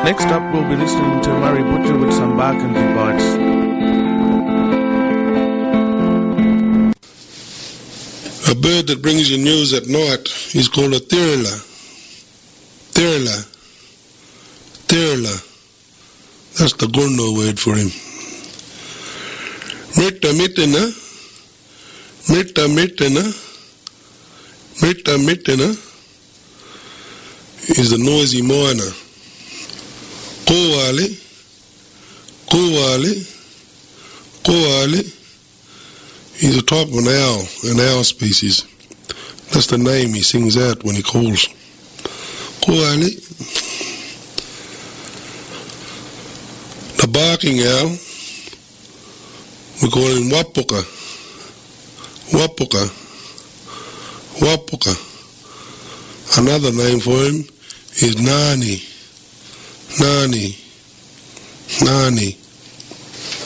Next up, we'll be listening to Murray Butcher with some barkentine bites. A bird that brings you news at night is called a thirla. Thirla. Thirla. That's the Gurno word for him. Mirta mitena. Mirta mitena. Mirta mitena is the noisy miner. Kowale. Kowale. Kowale is a type of an owl species. That's the name he sings out when he calls. Kowale. The barking owl, we call him Wapuka. Wapuka. Wapuka. Another name for him is Nani. Nani. Nani.